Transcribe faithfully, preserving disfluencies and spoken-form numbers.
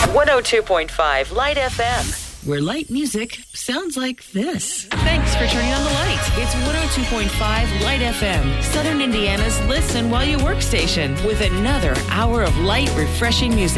one oh two point five Light F M. Where light music sounds like this. Thanks for turning on the light. It's one oh two point five Light F M, Southern Indiana's listen while you work station, with another hour of light, refreshing music.